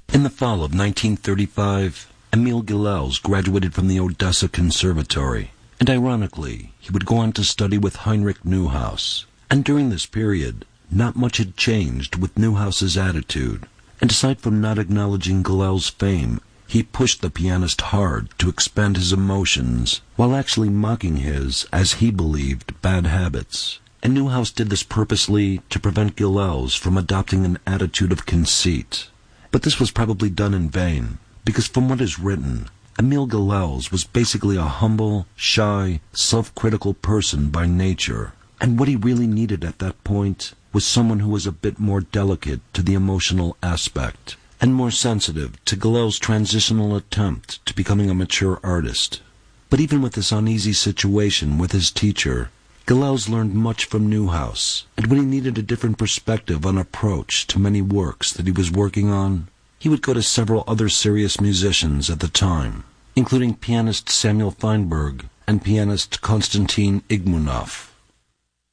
In the fall of 1935, Emil Gilels graduated from the Odessa Conservatory, and ironically, he would go on to study with Heinrich Neuhaus. And during this period, not much had changed with Neuhaus's attitude, and aside from not acknowledging Gilels' fame, he pushed the pianist hard to expand his emotions, while actually mocking his, as he believed, bad habits. And Neuhaus did this purposely to prevent Gilels from adopting an attitude of conceit. But this was probably done in vain, because from what is written, Emil Gilels was basically a humble, shy, self-critical person by nature, and what he really needed at that point was someone who was a bit more delicate to the emotional aspect, and more sensitive to Gilels' transitional attempt to becoming a mature artist. But even with this uneasy situation with his teacher, Gilels learned much from Neuhaus, and when he needed a different perspective on approach to many works that he was working on, he would go to several other serious musicians at the time, including pianist Samuel Feinberg and pianist Konstantin Igmunov.